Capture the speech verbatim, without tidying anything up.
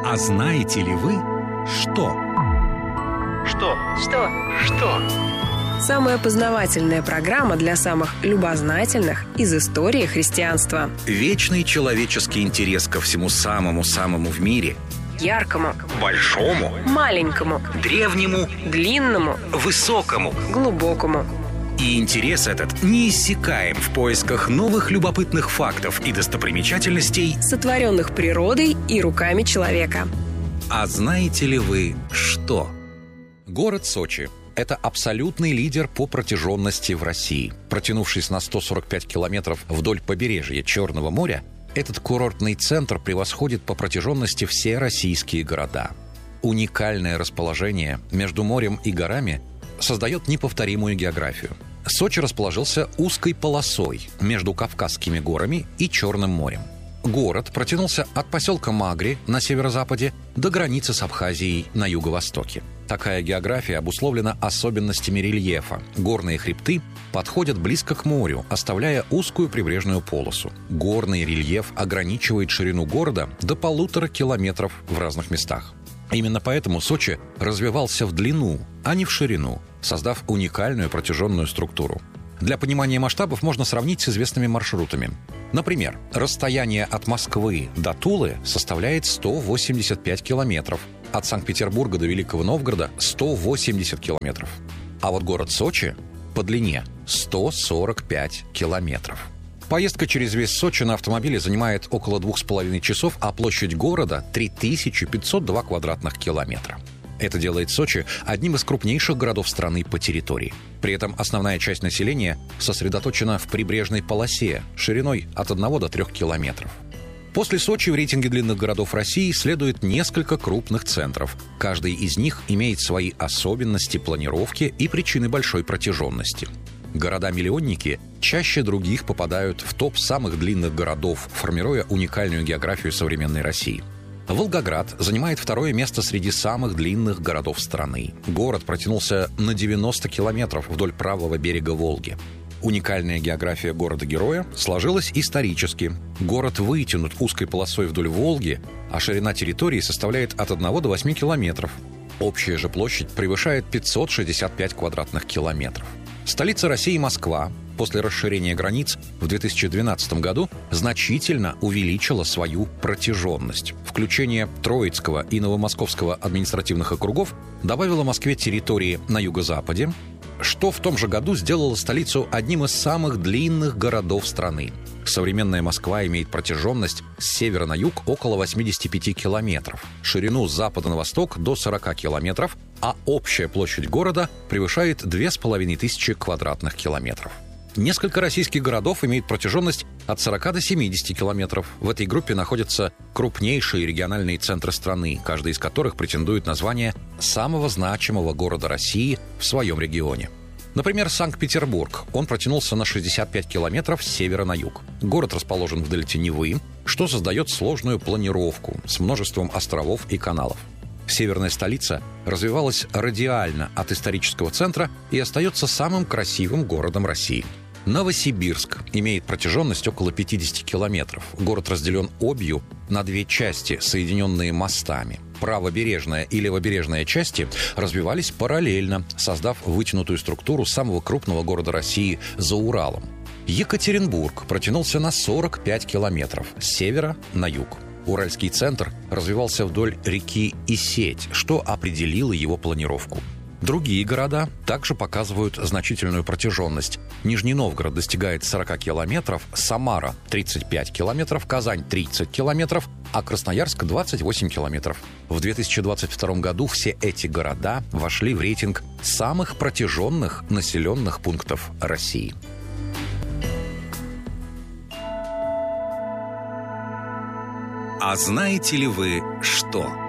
А знаете ли вы, что? Что? Что? Что? Самая познавательная программа для самых любознательных из истории христианства. Вечный человеческий интерес ко всему самому-самому в мире, Яркому, большому, маленькому, древнему, длинному, высокому. глубокому. И интерес этот неиссякаем в поисках новых любопытных фактов и достопримечательностей, Сотворенных природой и руками человека. А знаете ли вы, что? Город Сочи – это абсолютный лидер по протяженности в России. Протянувшись на сто сорок пять километров вдоль побережья Черного моря, этот курортный центр превосходит по протяженности все российские города. Уникальное расположение между морем и горами создает неповторимую географию. Сочи расположился узкой полосой между Кавказскими горами и Черным морем. Город протянулся от поселка Магри на северо-западе до границы с Абхазией на юго-востоке. Такая география обусловлена особенностями рельефа. Горные хребты подходят близко к морю, оставляя узкую прибрежную полосу. Горный рельеф ограничивает ширину города до полутора километров в разных местах. Именно поэтому Сочи развивался в длину, а не в ширину, создав уникальную протяженную структуру. Для понимания масштабов можно сравнить с известными маршрутами. Например, расстояние от Москвы до Тулы составляет сто восемьдесят пять километров, от Санкт-Петербурга до Великого Новгорода – сто восемьдесят километров. А вот город Сочи по длине – сто сорок пять километров. Поездка через весь Сочи на автомобиле занимает около двух с половиной часов, а площадь города – три тысячи пятьсот два квадратных километра. Это делает Сочи одним из крупнейших городов страны по территории. При этом основная часть населения сосредоточена в прибрежной полосе шириной от одного до трёх километров. После Сочи в рейтинге длинных городов России следует несколько крупных центров. Каждый из них имеет свои особенности планировки и причины большой протяженности. Города-миллионники чаще других попадают в топ самых длинных городов, формируя уникальную географию современной России. Волгоград занимает второе место среди самых длинных городов страны. Город протянулся на девяносто километров вдоль правого берега Волги. Уникальная география города-героя сложилась исторически. Город вытянут узкой полосой вдоль Волги, а ширина территории составляет от одного до восьми километров. Общая же площадь превышает пятьсот шестьдесят пять квадратных километров. Столица России Москва после расширения границ в две тысячи двенадцатом году значительно увеличила свою протяженность. Включение Троицкого и Новомосковского административных округов добавило Москве территории на юго-западе, что в том же году сделало столицу одним из самых длинных городов страны. Современная Москва имеет протяженность с севера на юг около восемьдесят пять километров, ширину с запада на восток до сорок километров, а общая площадь города превышает две с половиной тысячи квадратных километров. Несколько российских городов имеют протяженность от сорока до семидесяти километров. В этой группе находятся крупнейшие региональные центры страны, каждый из которых претендует на звание самого значимого города России в своем регионе. Например, Санкт-Петербург. Он протянулся на шестьдесят пять километров с севера на юг. Город расположен в дельте Невы, что создает сложную планировку с множеством островов и каналов. Северная столица развивалась радиально от исторического центра и остается самым красивым городом России. Новосибирск имеет протяженность около пятидесяти километров. Город разделен обью на две части, соединенные мостами. Правобережная и левобережная части развивались параллельно, создав вытянутую структуру самого крупного города России за Уралом. Екатеринбург протянулся на сорок пять километров с севера на юг. Уральский центр развивался вдоль реки Исеть, что определило его планировку. Другие города также показывают значительную протяженность. Нижний Новгород достигает сорок километров, Самара – тридцать пять километров, Казань – тридцать километров, а Красноярск – двадцать восемь километров. В две тысячи двадцать втором году все эти города вошли в рейтинг самых протяженных населенных пунктов России. А знаете ли вы, что?